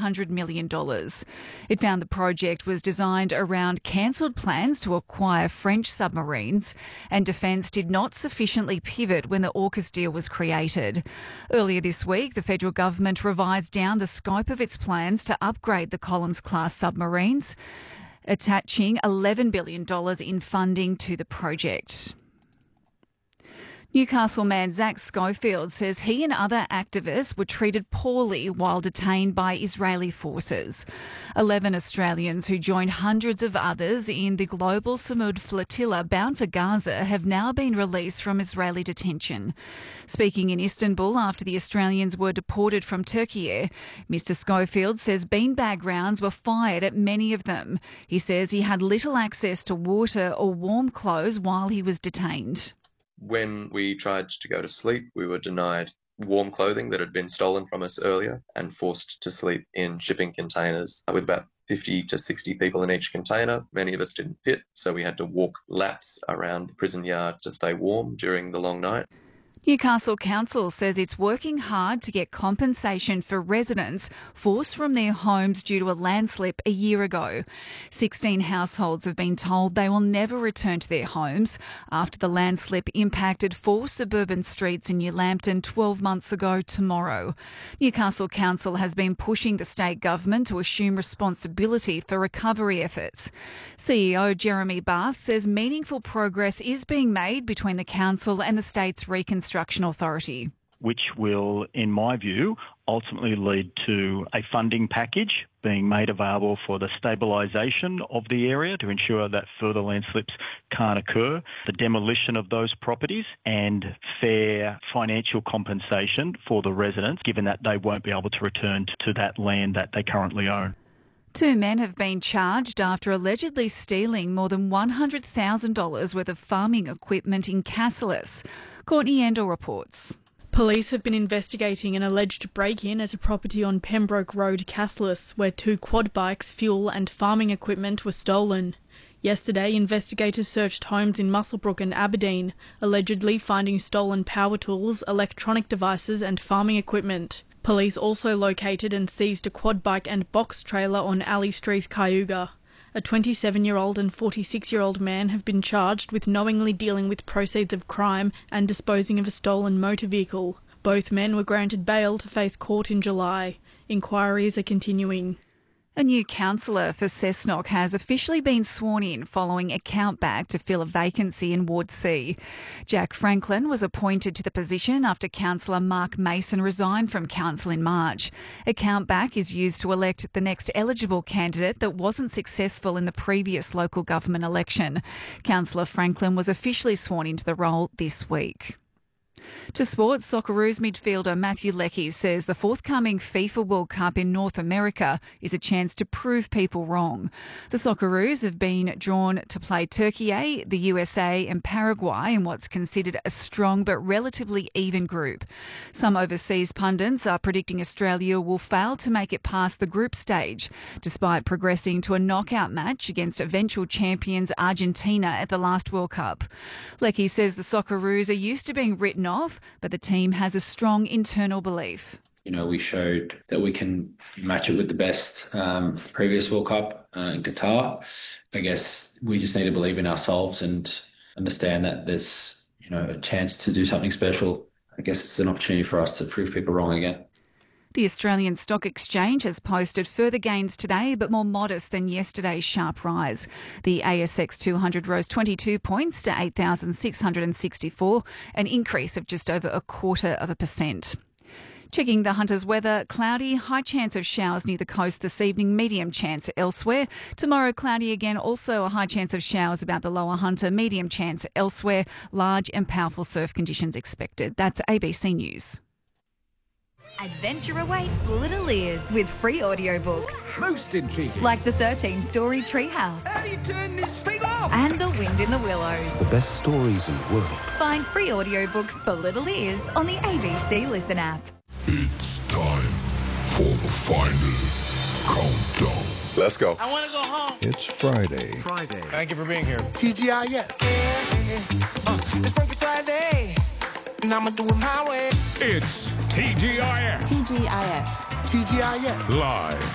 $200 million. It found the project was designed around cancelled plans to acquire French submarines, and Defence did not sufficiently pivot when the AUKUS deal was created. Earlier this week, the federal government revised down the scope of its plans to upgrade the Collins-class submarines, attaching $11 billion in funding to the project. Newcastle man Zach Schofield says he and other activists were treated poorly while detained by Israeli forces. 11 Australians who joined hundreds of others in the Global Samud flotilla bound for Gaza have now been released from Israeli detention. Speaking in Istanbul after the Australians were deported from Turkey, Mr Schofield says beanbag rounds were fired at many of them. He says he had little access to water or warm clothes while he was detained. When we tried to go to sleep, we were denied warm clothing that had been stolen from us earlier and forced to sleep in shipping containers with about 50 to 60 people in each container. Many of us didn't fit, so we had to walk laps around the prison yard to stay warm during the long night. Newcastle Council says it's working hard to get compensation for residents forced from their homes due to a landslip a year ago. 16 households have been told they will never return to their homes after the landslip impacted 4 suburban streets in New Lambton 12 months ago tomorrow. Newcastle Council has been pushing the state government to assume responsibility for recovery efforts. CEO Jeremy Barth says meaningful progress is being made between the council and the state's Reconstruction Authority, which will, in my view, ultimately lead to a funding package being made available for the stabilisation of the area to ensure that further landslips can't occur, the demolition of those properties and fair financial compensation for the residents, given that they won't be able to return to that land that they currently own. 2 men have been charged after allegedly stealing more than $100,000 worth of farming equipment in Cassilis. Courtney Endell reports. Police have been investigating an alleged break-in at a property on Pembroke Road, Cassilis, where 2 quad bikes, fuel and farming equipment were stolen. Yesterday, investigators searched homes in Muswellbrook and Aberdeen, allegedly finding stolen power tools, electronic devices and farming equipment. Police also located and seized a quad bike and box trailer on Ali Street, Cayuga. A 27-year-old and 46-year-old man have been charged with knowingly dealing with proceeds of crime and disposing of a stolen motor vehicle. Both men were granted bail to face court in July. Inquiries are continuing. A new councillor for Cessnock has officially been sworn in following a countback to fill a vacancy in Ward C. Jack Franklin was appointed to the position after Councillor Mark Mason resigned from council in March. A countback is used to elect the next eligible candidate that wasn't successful in the previous local government election. Councillor Franklin was officially sworn into the role this week. To sports, Socceroos midfielder Matthew Leckie says the forthcoming FIFA World Cup in North America is a chance to prove people wrong. The Socceroos have been drawn to play Turkey, the USA and Paraguay in what's considered a strong but relatively even group. Some overseas pundits are predicting Australia will fail to make it past the group stage, despite progressing to a knockout match against eventual champions Argentina at the last World Cup. Leckie says the Socceroos are used to being written off, but the team has a strong internal belief. We showed that we can match it with the best previous World Cup in Qatar. I guess we just need to believe in ourselves and understand that there's, a chance to do something special. I guess it's an opportunity for us to prove people wrong again. The Australian Stock Exchange has posted further gains today, but more modest than yesterday's sharp rise. The ASX 200 rose 22 points to 8,664, an increase of just over 0.25%. Checking the Hunter's weather, cloudy, high chance of showers near the coast this evening, medium chance elsewhere. Tomorrow, cloudy again, also a high chance of showers about the lower Hunter, medium chance elsewhere. Large and powerful surf conditions expected. That's ABC News. Adventure awaits little ears with free audiobooks. Most intriguing. Like the 13-story Treehouse. How do you turn this thing off? And The Wind in the Willows. The best stories in the world. Find free audiobooks for little ears on the ABC Listen app. It's time for the final countdown. Let's go. I want to go home. It's Friday. Thank you for being here. TGIF. It's Frankie Friday. And I'ma do it my way. It's TGIF. TGIF. TGIF. Live